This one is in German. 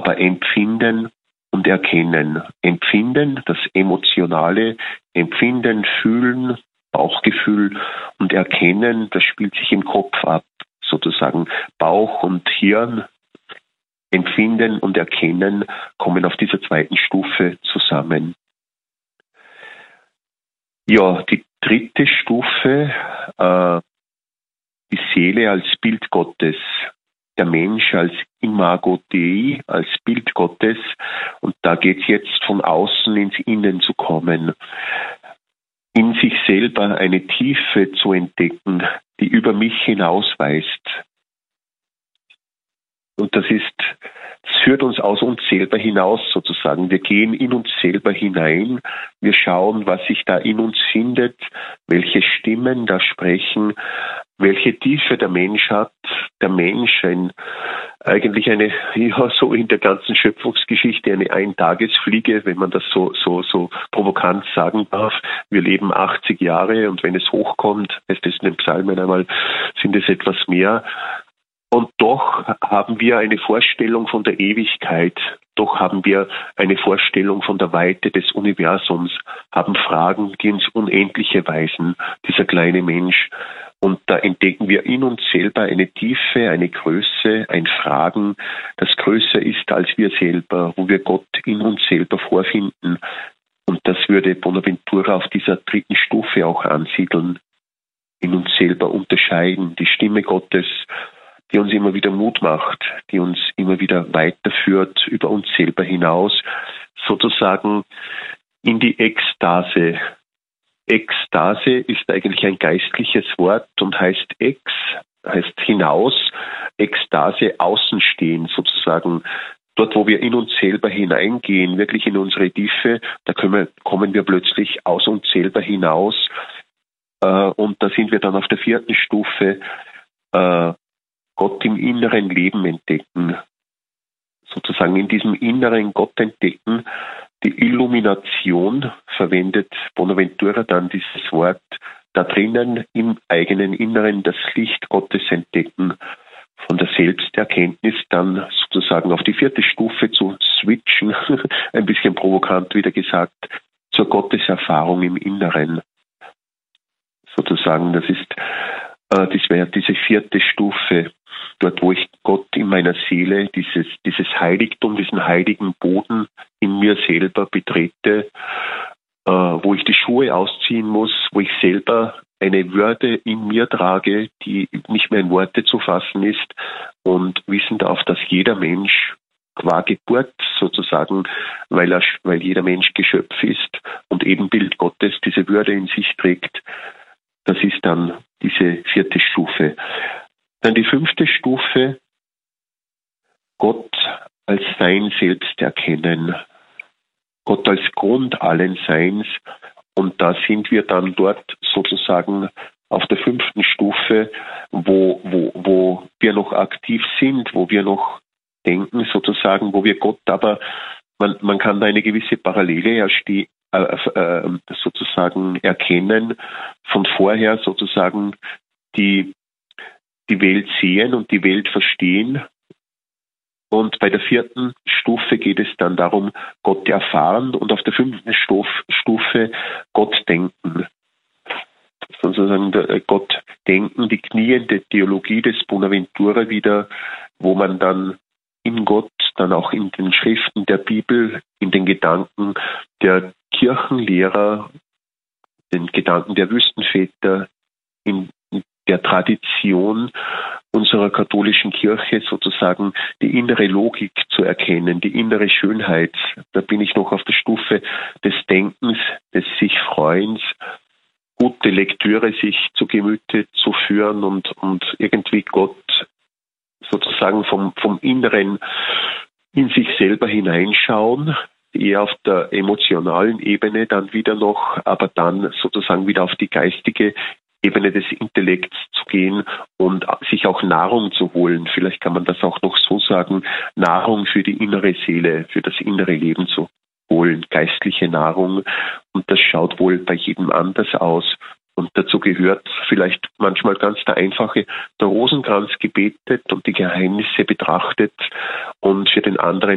aber Empfinden und Erkennen. Empfinden, das Emotionale, Empfinden, Fühlen, Bauchgefühl und Erkennen, das spielt sich im Kopf ab, sozusagen Bauch und Hirn. Empfinden und Erkennen kommen auf dieser zweiten Stufe zusammen. Ja, die dritte Stufe, die Seele als Bild Gottes, der Mensch als Imago Dei, als Bild Gottes. Und da geht es jetzt von außen ins Innen zu kommen, in sich selber eine Tiefe zu entdecken, die über mich hinausweist. Und das führt uns aus uns selber hinaus sozusagen. Wir gehen in uns selber hinein, wir schauen, was sich da in uns findet, welche Stimmen da sprechen, welche Tiefe der Mensch hat. Der Mensch eigentlich eine, ja, so in der ganzen Schöpfungsgeschichte eine Eintagesfliege, wenn man das so provokant sagen darf. Wir leben 80 Jahre und wenn es hochkommt, heißt es in den Psalmen einmal, sind es etwas mehr. Und doch haben wir eine Vorstellung von der Ewigkeit, doch haben wir eine Vorstellung von der Weite des Universums, haben Fragen, die ins Unendliche weisen, dieser kleine Mensch. Und da entdecken wir in uns selber eine Tiefe, eine Größe, ein Fragen, das größer ist als wir selber, wo wir Gott in uns selber vorfinden. Und das würde Bonaventura auf dieser dritten Stufe auch ansiedeln, in uns selber unterscheiden, die Stimme Gottes, die uns immer wieder Mut macht, die uns immer wieder weiterführt über uns selber hinaus, sozusagen in die Ekstase. Ekstase ist eigentlich ein geistliches Wort und heißt heißt hinaus, Ekstase außenstehen sozusagen. Dort, wo wir in uns selber hineingehen, wirklich in unsere Tiefe, da kommen wir plötzlich aus uns selber hinaus. Und da sind wir dann auf der vierten Stufe, Gott im inneren Leben entdecken, sozusagen in diesem inneren Gott entdecken, die Illumination verwendet Bonaventura dann dieses Wort, da drinnen im eigenen Inneren das Licht Gottes entdecken, von der Selbsterkenntnis dann sozusagen auf die vierte Stufe zu switchen, ein bisschen provokant wieder gesagt, zur Gotteserfahrung im Inneren. Sozusagen, das wäre diese vierte Stufe, dort wo ich Gott in meiner Seele, dieses Heiligtum, diesen heiligen Boden in mir selber betrete, wo ich die Schuhe ausziehen muss, wo ich selber eine Würde in mir trage, die nicht mehr in Worte zu fassen ist und wissen darf, dass jeder Mensch qua Geburt sozusagen, weil jeder Mensch Geschöpf ist und Ebenbild Gottes diese Würde in sich trägt. Das ist dann diese vierte Stufe. Dann die fünfte Stufe, Gott als Sein selbst erkennen. Gott als Grund allen Seins. Und da sind wir dann dort sozusagen auf der fünften Stufe, wo wir noch aktiv sind, wo wir noch denken sozusagen, wo wir Gott aber, man kann da eine gewisse Parallele sozusagen erkennen, von vorher sozusagen die Welt sehen und die Welt verstehen. Und bei der vierten Stufe geht es dann darum, Gott erfahren und auf der fünften Stufe Gott denken. Sozusagen Gott denken, die kniende Theologie des Bonaventura wieder, wo man dann in Gott, dann auch in den Schriften der Bibel, in den Gedanken der Kirchenlehrer, den Gedanken der Wüstenväter, in der Tradition unserer katholischen Kirche sozusagen die innere Logik zu erkennen, die innere Schönheit. Da bin ich noch auf der Stufe des Denkens, des sich Freuens, gute Lektüre sich zu Gemüte zu führen und irgendwie Gott sozusagen vom Inneren in sich selber hineinschauen, eher auf der emotionalen Ebene dann wieder noch, aber dann sozusagen wieder auf die geistige Ebene des Intellekts zu gehen und sich auch Nahrung zu holen. Vielleicht kann man das auch noch so sagen, Nahrung für die innere Seele, für das innere Leben zu holen, geistliche Nahrung. Und das schaut wohl bei jedem anders aus. Und dazu gehört vielleicht manchmal ganz der einfache, der Rosenkranz gebetet und die Geheimnisse betrachtet und für den anderen